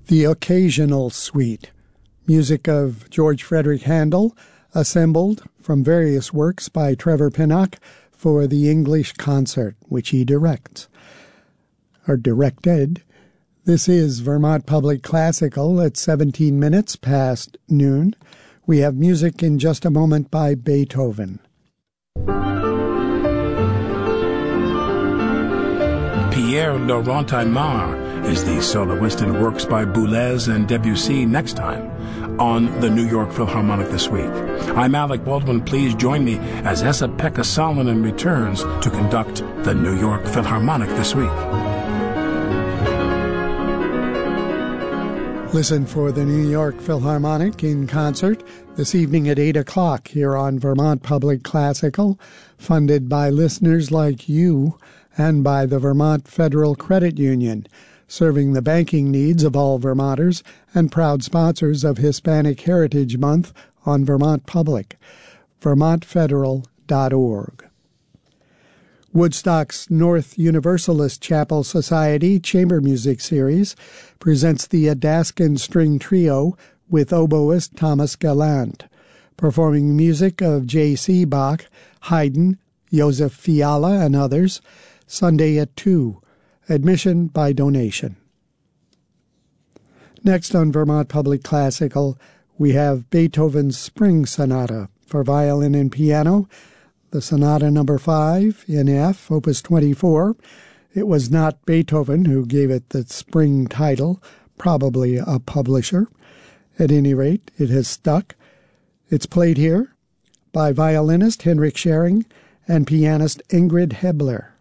The Occasional Suite, music of George Frederick Handel, assembled from various works by Trevor Pinnock for the English concert, which he directed. This is Vermont Public Classical at 17 minutes past noon. We have music in just a moment by Beethoven. Pierre Laurent Aimard is the soloist in works by Boulez and Debussy next time on the New York Philharmonic This Week. I'm Alec Baldwin. Please join me as Esa-Pekka Salonen returns to conduct the New York Philharmonic This Week. Listen for the New York Philharmonic in concert this evening at 8 o'clock here on Vermont Public Classical, funded by listeners like you and by the Vermont Federal Credit Union, serving the banking needs of all Vermonters and proud sponsors of Hispanic Heritage Month on Vermont Public. vermontfederal.org. Woodstock's North Universalist Chapel Society Chamber Music Series presents the Adaskin String Trio with oboist Thomas Gallant, performing music of J.C. Bach, Haydn, Joseph Fiala, and others, Sunday at 2. Admission by donation. Next on Vermont Public Classical, we have Beethoven's Spring Sonata for violin and piano, the Sonata No. 5 in F, Opus 24. It was not Beethoven who gave it the spring title, probably a publisher. At any rate, it has stuck. It's played here by violinist Henrik Schering and pianist Ingrid Hebler.